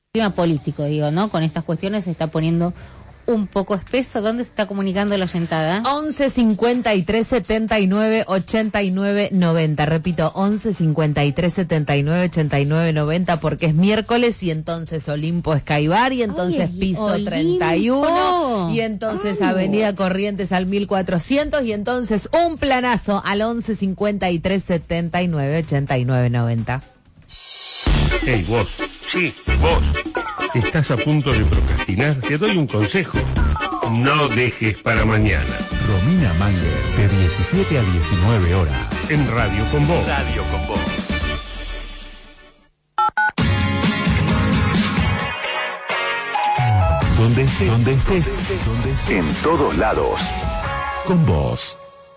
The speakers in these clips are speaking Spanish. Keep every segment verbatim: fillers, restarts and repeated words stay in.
clima político, digo, ¿no? Con estas cuestiones se está poniendo un poco espeso. ¿Dónde se está comunicando la oyentada? once cincuenta y tres setenta y nueve ochenta y nueve noventa. Repito, once cincuenta y tres setenta y nueve ochenta y nueve noventa, porque es miércoles y entonces Olimpo Skybar y entonces Ay, piso Olimpo. treinta y uno y entonces Ay. Avenida Corrientes al mil cuatrocientos y entonces un planazo al once cincuenta y tres setenta y nueve ochenta y nueve noventa. Hey, vos. Sí, vos. ¿Estás a punto de procrastinar? Te doy un consejo. No dejes para mañana. Romina Manger, de diecisiete a diecinueve horas. En Radio con Vos. Radio con Vos. Donde estés, donde estés, donde estés. En todos lados. Con Vos.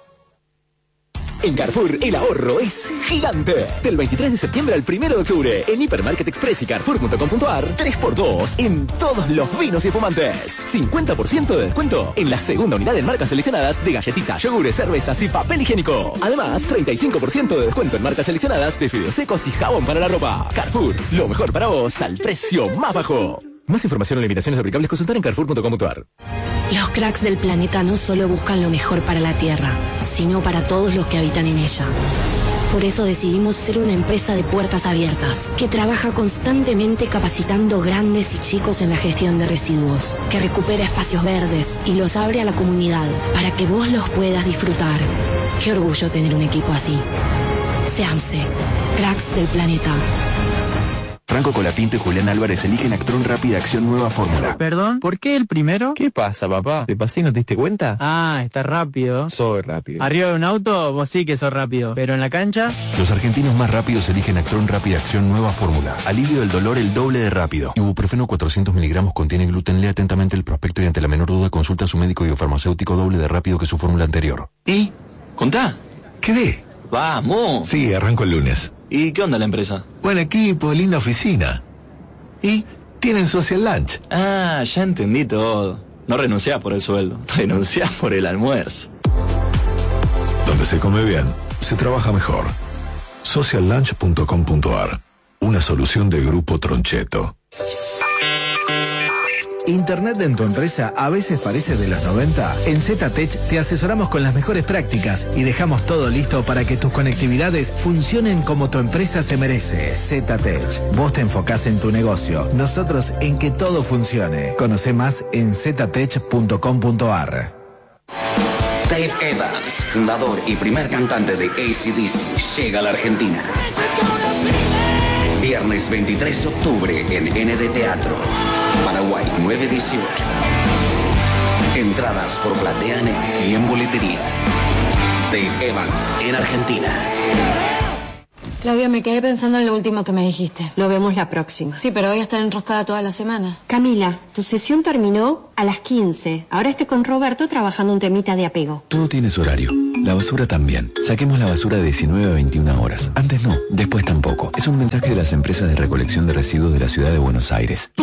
En Carrefour, el ahorro es gigante. Del veintitrés de septiembre al primero de octubre, en Hipermarket Express y Carrefour punto com punto ar, tres por dos en todos los vinos y espumantes. cincuenta por ciento de descuento en la segunda unidad en marcas seleccionadas de galletitas, yogures, cervezas y papel higiénico. Además, treinta y cinco por ciento de descuento en marcas seleccionadas de fideos secos y jabón para la ropa. Carrefour, lo mejor para vos al precio más bajo. Más información o limitaciones aplicables consultar en Carrefour punto com punto ar. Los cracks del planeta no solo buscan lo mejor para la Tierra, sino para todos los que habitan en ella. Por eso decidimos ser una empresa de puertas abiertas, que trabaja constantemente capacitando grandes y chicos en la gestión de residuos, que recupera espacios verdes y los abre a la comunidad para que vos los puedas disfrutar. Qué orgullo tener un equipo así. SEAMSE, cracks del planeta. Franco Colapinto y Julián Álvarez eligen Actron Rápida Acción Nueva Fórmula. ¿Perdón? ¿Por qué el primero? ¿Qué pasa, papá? ¿Te pasé y no te diste cuenta? Ah, está rápido. Soy rápido. Arriba de un auto, vos sí que sos rápido. Pero en la cancha... Los argentinos más rápidos eligen Actron Rápida Acción Nueva Fórmula. Alivio del dolor el doble de rápido. Ibuprofeno cuatrocientos miligramos contiene gluten. Lea atentamente el prospecto y ante la menor duda consulta a su médico y o farmacéutico doble de rápido que su fórmula anterior. ¿Y? ¿Contá? ¿Qué? ¡Vamos! Sí, arranco el lunes. ¿Y qué onda la empresa? Buen equipo, linda oficina. ¿Y? Tienen social lunch. Ah, ya entendí todo. No renunciás por el sueldo, renunciás por el almuerzo. Donde se come bien, se trabaja mejor. social lunch punto com punto ar. Una solución de Grupo Troncheto. ¿Internet en tu empresa a veces parece de los noventa? En ZTech te asesoramos con las mejores prácticas y dejamos todo listo para que tus conectividades funcionen como tu empresa se merece. ZTech, vos te enfocás en tu negocio, nosotros en que todo funcione. Conoce más en ztech punto com punto ar. Dave Evans, fundador y primer cantante de A C D C, llega a la Argentina. Viernes veintitrés de octubre en N D Teatro, Paraguay nueve dieciocho. Entradas por PlateaNet y en boletería. Dave Evans en Argentina. Claudia, me quedé pensando en lo último que me dijiste. Lo vemos la próxima. Sí, pero voy a estar enroscada toda la semana. Camila, tu sesión terminó a las quince. Ahora estoy con Roberto trabajando un temita de apego. Todo tiene su horario. La basura también. Saquemos la basura de diecinueve a veintiuna horas. Antes no, después tampoco. Es un mensaje de las empresas de recolección de residuos de la ciudad de Buenos Aires.